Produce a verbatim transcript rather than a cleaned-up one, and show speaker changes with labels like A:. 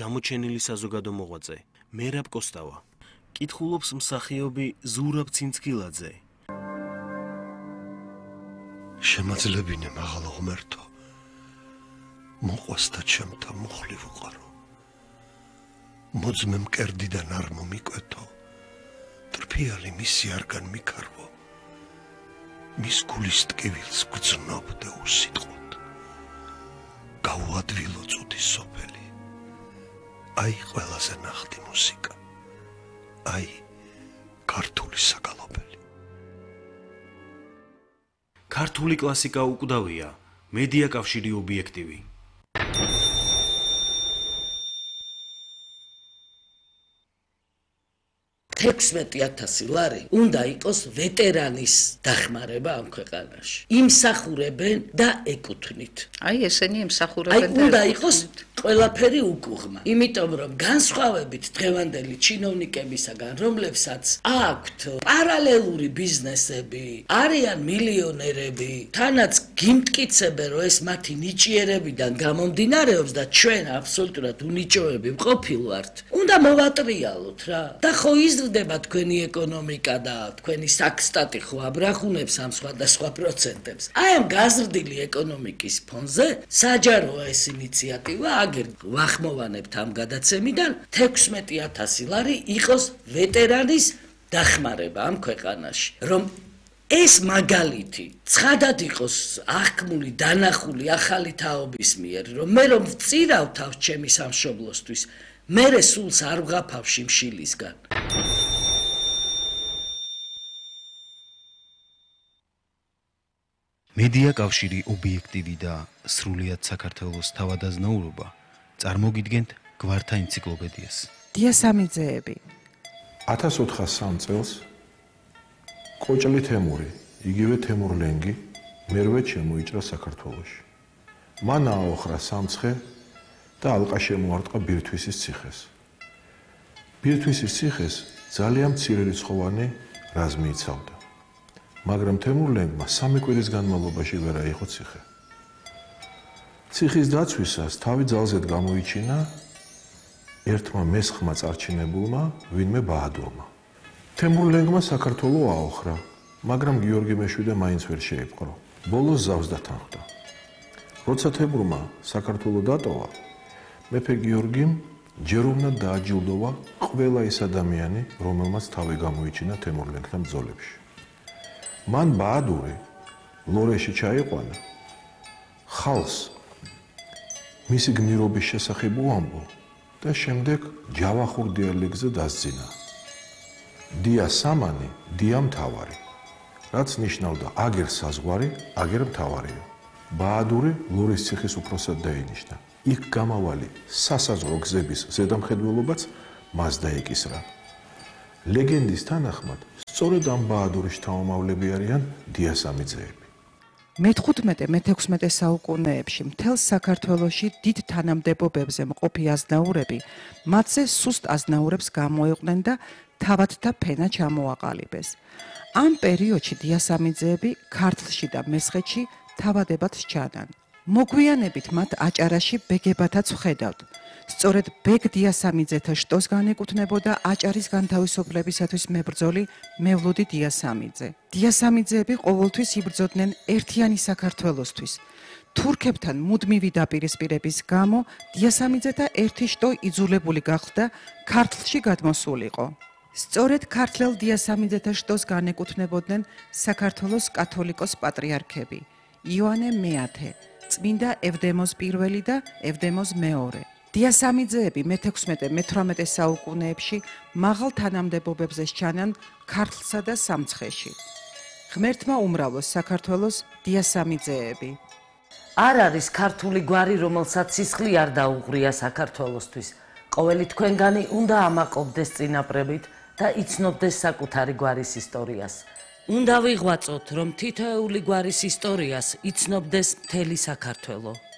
A: გამოჩენილი საზოგადო მოღვაწე მერაბ კოსტავა. კითხულობს მსახიობი ზურაბ ცინცქილაძე.
B: შემაძლებინე მაღალ ღმერთო, მოყვასთა ჩემთა მუხლი ვუყარო. მოძმე მკერდიდან არ მომიკვეთო, ტრფიალი მისი არ განმიქარვო. მის გულის ტკივილს გძნობ და უსიტყვოდ. გაუადვილო წუდის სოფელი. აი ყველაზე ნახტი მუსიკა. აი ქართული საგალობელი.
A: ქართული კლასიკა უკვდავია, მედია კავშირი ობიექტივი.
C: თექვსმეტი ათასი ლარი უნდა იყოს ვეტერანის დახმარება ამ ქვეყანაში. იმსახურებენ და ეკუთვნით.
D: აი ესენი იმსახურებენ და
C: უნდა იყოს ყველაფერი უკუღმა. იმიტომ რომ განსხვავებით დღევანდელი ჩინოვნიკებისაგან, რომლებსაც აქვთ პარალელური ბიზნესები, არიან მილიონერები, თანაც გიმტკიცებენ, რომ ეს მათი ნიჭიერებიდან გამომდინარეობს და ჩვენ აბსოლუტურად უნიჭოები ვყოფილ ვართ. უნდა მოვატრიალოთ რა. და ხო იზრდება თქვენი ეკონომიკა და თქვენი საქსტატი ხო აბრახუნებს ამ სხვადასხვა პროცენტებს. აი ამ გაზრდილი ეკონომიკის ფონზე საჯაროა ეს ინიციატივა, აგერ ვახმოვანებთ ამ გადაცემიდან თექვსმეტი ათასი ლარი იყოს ვეტერანის დახმარება ამ ქვეყანაში, რომ ეს მაგალითი ცხადად იყოს აღქმული, დანახული ახალი თაობის მიერ, რომ მე რომ ვწირავ თავს ჩემი სამშობლოსთვის, მერე სულს არ ვღაფავ შიმშილისგან.
E: მედია კავშირი ობიექტივი და სრულიად საქართველოს თავადაზნაურობა წარმოგიდგენთ გვართა ენციკლოპედიას.
F: დიასამიძეები.
G: ათას ოთხას სამ წელს კოჭლი თემური, იგივე თემურ ლენგი, მერვე შემოიჭრა საქართველოში. მან აოხრა სამცხე და ალყა შემოარტყა ბირთვისის ციხეს. ბირთვისის ციხეს ძალიან მცირე რიცხოვანი რაზმი იცავდა. მაგრამ თემურ ლენგმა სამი კვირის განმავლობაში ვერ აიღო ციხე. ციხის დაცვისას თავი ძალზედ გამოიჩინა ერთმა მესხმა წარჩინებულმა, ვინმე ბაადურმა. თემურ ლენგმა საქართველო აოხრა, მაგრამ გიორგი მეშვიდე მაინც ვერ შეიპყრო. ბოლოს ზავს დათანხმდა. როცა თემურმა საქართველო დატოვა, მეფე გიორგიმ ჯერ უნდა დააჯილდოვა ყველა ის ადამიანი, რომელმაც თავი გამოიჩინა თემურ ლენგთან ბრძოლებში. მან ბაადური ლორეში ჩაიყვანა, ხალხს მისი გმირობის შესახებ უამბო და შემდეგ ჯავახურ დიალექტზე დასძინა. დია სამანი, დია მთავარი, რაც ნიშნავდა აგერ საზღვარი, აგერ მთავარიო. ბაადური ლორის ციხის უფროსად დაინიშნა. იქ გამავალი სასაზღვრო გზების ზედამხედველობაც მას დაეკისრა. ლეგენდის თანახმად, სწორედ ამ ბაადურის შთამომავლები არიან დიასამიძეები.
F: მეთხუთმეტე მეთექვსმეტე საუკუნეებში მთელ საქართველოში დიდ თანამდებობებზე მყოფი აზნაურები მათზე სუსტ აზნაურებს გამოიყვნენ და თავადთა ფენა ჩამოაყალიბეს. ამ პერიოდში დიასამიძეები ქართლში და მესხეთში თავადებად სჩანან. მოგვიანებით მათ აჭარაში ბეგებათაც ვხედავთ. სწორედ ბეგ დიასამიძეთა შტოს განეკუთვნებოდა აჭარის განთავისუფლებისათვის მებრძოლი მევლუდი დიასამიძე. დიასამიძეები ყოველთვის იბრძოდნენ ერთიანი საქართველოსთვის. თურქებთან მუდმივი დაპირისპირების გამო დიასამიძეთა ერთი შტო იძულებული გახდა ქართლში გადმოსულიყო. სწორედ ქართლელ დიასამიძეთა შტოს განეკუთვნებოდნენ საქართველოს კათოლიკოს პატრიარქები იოანე მეათე, წმინდა ევდემოს პირველი და ევდემოს მეორე. დიასამიძეები მეთექვსმეტე მეთვრამეტე საუკუნეებში მაღალ თანამდებობებზე სჩანან ქართლსა და სამცხეში. ღმერთმა უმრავლოს საქართველოს დიასამიძეები.
C: არ არის ქართული გვარი, რომელსაც სისხლი არ დაუღრია საქართველოსთვის. ყოველი თქვენგანი უნდა ამაყობდეს წინაპრებით და იცნობდეს საკუთარი გვარის ისტორიას. უნდა ვიღვაწოთ, რომ თითოეული გვარის ისტორიას იცნობდეს მთელი საქართველო.